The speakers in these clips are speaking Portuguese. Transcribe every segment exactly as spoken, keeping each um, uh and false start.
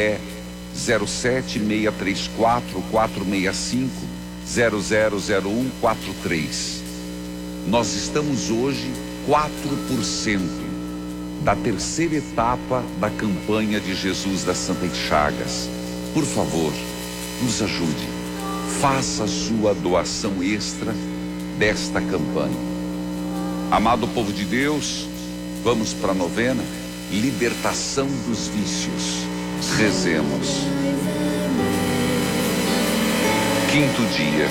zero sete seis três quatro quatro seis cinco zero zero zero um quatro três. Nós estamos hoje quatro por cento da terceira etapa da campanha de Jesus das Santas Chagas. Por favor, nos ajude. Faça a sua doação extra desta campanha. Amado povo de Deus, vamos para a novena Libertação dos Vícios. Rezemos. Quinto dia.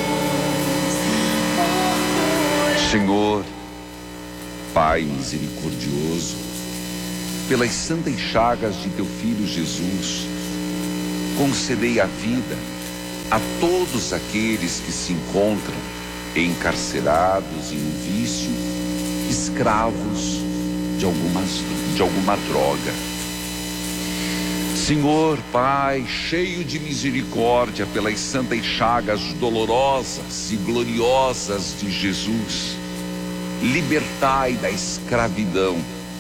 Senhor, Pai misericordioso, pelas santas chagas de teu Filho Jesus, concedei a vida a todos aqueles que se encontram encarcerados em um vício, escravos de, algumas, de alguma droga. Senhor, Pai, cheio de misericórdia pelas santas chagas dolorosas e gloriosas de Jesus, libertai da escravidão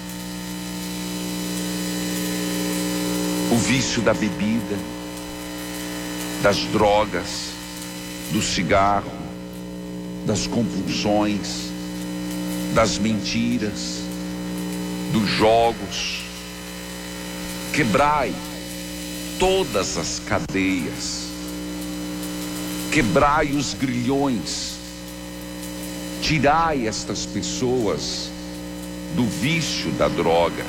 o vício da bebida, das drogas, do cigarro, das compulsões, das mentiras, dos jogos. Quebrai todas as cadeias, quebrai os grilhões, tirai estas pessoas do vício da droga.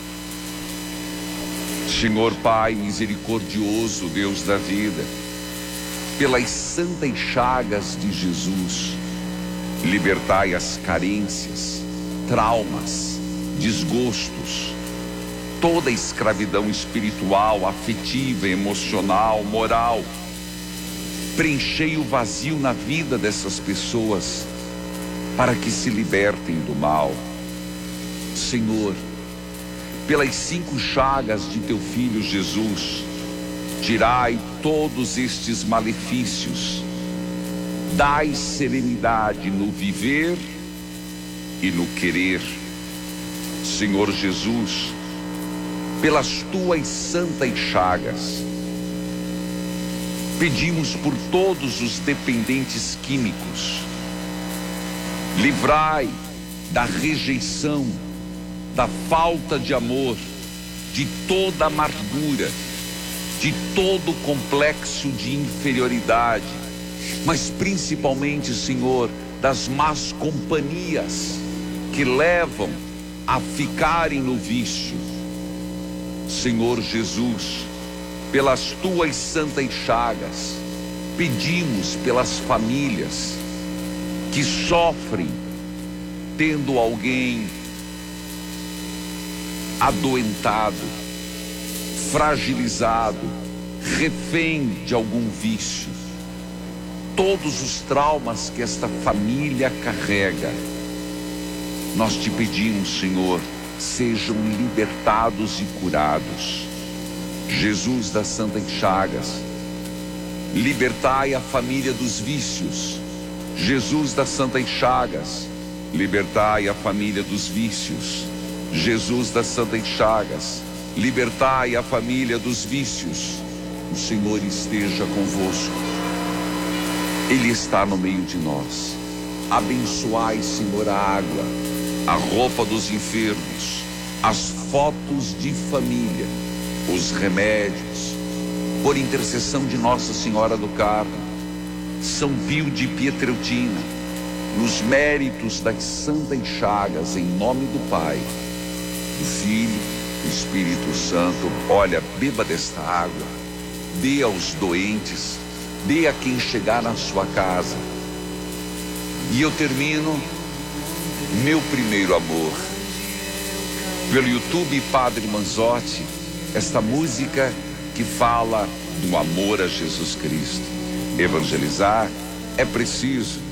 Senhor Pai misericordioso, Deus da vida, pelas santas chagas de Jesus, libertai as carências, traumas, desgostos, toda a escravidão espiritual, afetiva, emocional, moral. Preenchei o vazio na vida dessas pessoas para que se libertem do mal. Senhor, pelas cinco chagas de teu Filho Jesus, tirai todos estes malefícios, dai serenidade no viver e no querer. Senhor Jesus, pelas tuas santas chagas, pedimos por todos os dependentes químicos, livrai da rejeição, da falta de amor, de toda amargura, de todo complexo de inferioridade, mas principalmente, Senhor, das más companhias que levam a ficarem no vício. Senhor Jesus, pelas tuas santas chagas, pedimos pelas famílias que sofrem tendo alguém adoentado, fragilizado, refém de algum vício. Todos os traumas que esta família carrega, nós te pedimos, Senhor, sejam libertados e curados. Jesus das Santas Chagas, libertai a família dos vícios. Jesus das Santas Chagas, libertai a família dos vícios. Jesus das Santas Chagas, libertai a família dos vícios. O Senhor esteja convosco. Ele está no meio de nós. Abençoai, Senhor, a água, a roupa dos enfermos, as fotos de família, os remédios, por intercessão de Nossa Senhora do Carmo, São Pio de Pietreutina, nos méritos das santas chagas, em nome do Pai, do Filho, do Espírito Santo. Olha, beba desta água, dê aos doentes, dê a quem chegar na sua casa. E eu termino meu primeiro amor. Pelo YouTube Padre Manzotti, esta música que fala do amor a Jesus Cristo. Evangelizar é preciso,